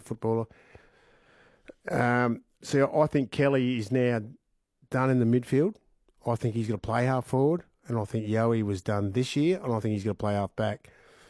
footballer. So I think Kelly is now done in the midfield. I think he's going to play half forward, and I think Yowie was done this year, and I think he's going to play half back.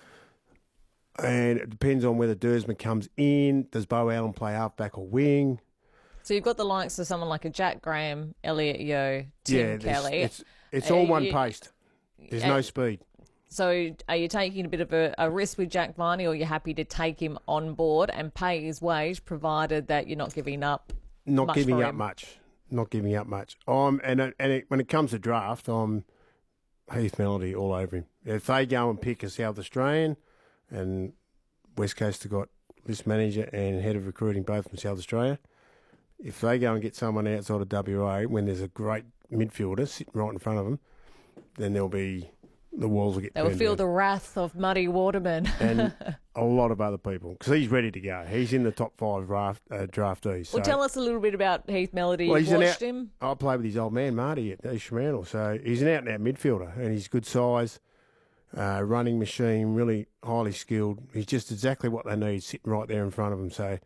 And it depends on whether Dersman comes in. Does Bo Allen play half back or wing? So you've got the likes of someone like a Jack Graham, Elliot Yeo, Tim Kelly. It's all one paced. There's no speed. So are you taking a bit of a risk with Jack Viney, or you're happy to take him on board and pay his wage, provided that you're not giving up Not much giving for up him? much. Not giving up much. When it comes to draft, I'm Heath Melody all over him. If they go and pick a South Australian, and West Coast have got list manager and head of recruiting both from South Australia, if they go and get someone outside of WA when there's a great midfielder sitting right in front of them, then the walls will get They will turned feel down. the wrath of Muddy Waterman. And a lot of other people, because he's ready to go. He's in the top 5 draftees. So. Well, tell us a little bit about Heath Melody. Well, You watched him? I played with his old man, Marty, at East Fremantle. So he's an out-and-out midfielder, and he's good size, running machine, really highly skilled. He's just exactly what they need, sitting right there in front of them. So,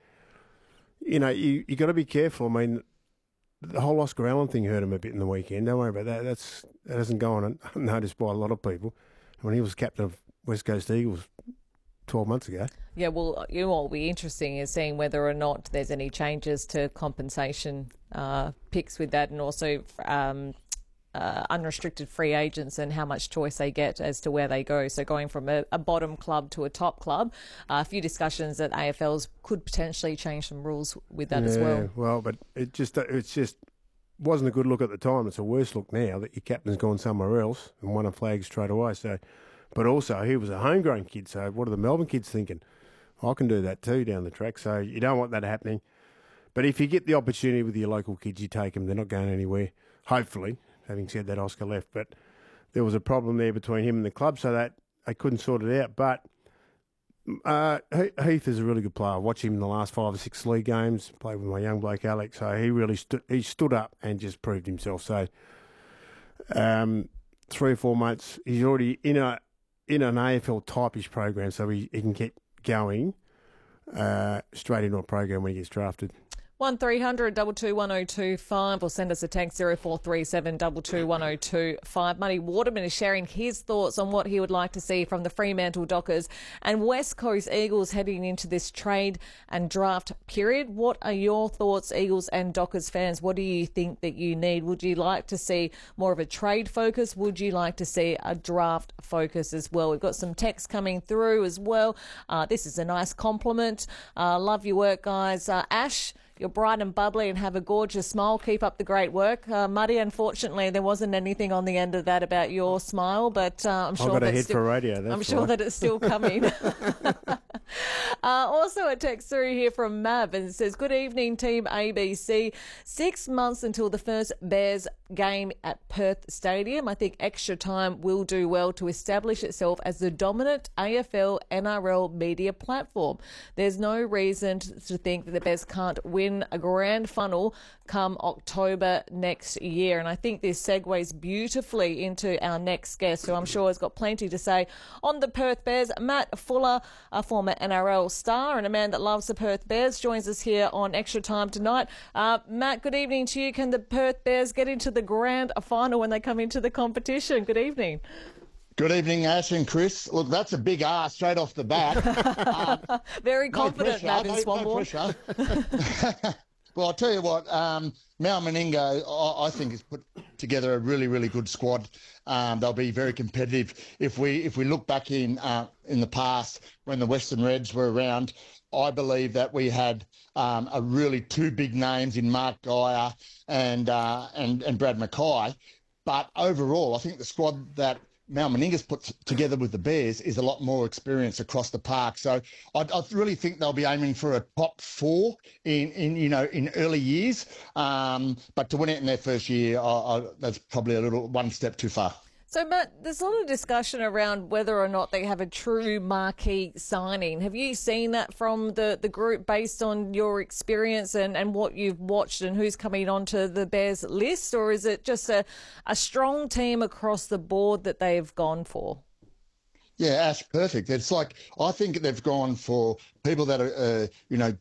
you got to be careful. I mean, the whole Oscar Allen thing hurt him a bit in the weekend. Don't worry about that. That hasn't gone unnoticed by a lot of people. When he was captain of West Coast Eagles 12 months ago. Yeah, well, what will be interesting is seeing whether or not there's any changes to compensation picks with that, and also unrestricted free agents and how much choice they get as to where they go. So going from a bottom club to a top club, a few discussions that AFLs could potentially change some rules with that as well. Well, but it's just wasn't a good look at the time. It's a worse look now that your captain's gone somewhere else and won a flag straight away. So, but also he was a homegrown kid. So what are the Melbourne kids thinking? I can do that too down the track. So you don't want that happening. But if you get the opportunity with your local kids, you take them. They're not going anywhere. Hopefully. Having said that, Oscar left, but there was a problem there between him and the club, so that they couldn't sort it out. But Heath is a really good player. I watched him in the last 5 or 6 league games. Played with my young bloke Alex, so he really stood up and just proved himself. So 3 or 4 months, he's already in an AFL type-ish program, so he can get going straight into a program when he gets drafted. 1300 221 1025 or send us a text 0437 221 1025. Muddy Waterman is sharing his thoughts on what he would like to see from the Fremantle Dockers and West Coast Eagles heading into this trade and draft period. What are your thoughts, Eagles and Dockers fans? What do you think that you need? Would you like to see more of a trade focus? Would you like to see a draft focus as well? We've got some texts coming through as well. This is a nice compliment. Love your work, guys. Ash, you're bright and bubbly and have a gorgeous smile. Keep up the great work. Muddy, unfortunately, there wasn't anything on the end of that about your smile, but I'm sure I've got a head for radio. I'm sure that it's still coming. Also a text through here from Mav, and it says, good evening, Team ABC. 6 months until the first Bears game at Perth Stadium. I think extra time will do well to establish itself as the dominant AFL NRL media platform. There's no reason to think that the Bears can't win a grand final come October next year. And I think this segues beautifully into our next guest, who I'm sure has got plenty to say on the Perth Bears. Matt Fuller, a former NRL star and a man that loves the Perth Bears, joins us here on Extra Time tonight. Matt, good evening to you. Can the Perth Bears get into the grand final when they come into the competition? Good evening. Good evening, Ash and Chris. Look, that's a big R straight off the bat. Very confident, Matt, in Swanbourne. No pressure. Well, I'll tell you what, Mal Meningo, I think, has put together a really, really good squad. They'll be very competitive. If we look back in the past when the Western Reds were around, I believe that we had a really 2 big names in Mark Geyer and Brad Mackay. But overall, I think the squad that Mal Meninga's put together with the Bears is a lot more experience across the park. So I really think they'll be aiming for a top 4 in early years. But to win it in their first year, that's probably a little one step too far. So, Matt, there's a lot of discussion around whether or not they have a true marquee signing. Have you seen that from the group based on your experience and what you've watched and who's coming onto the Bears list? Or is it just a strong team across the board that they've gone for? Yeah, Ash, perfect. It's like, I think they've gone for people that are,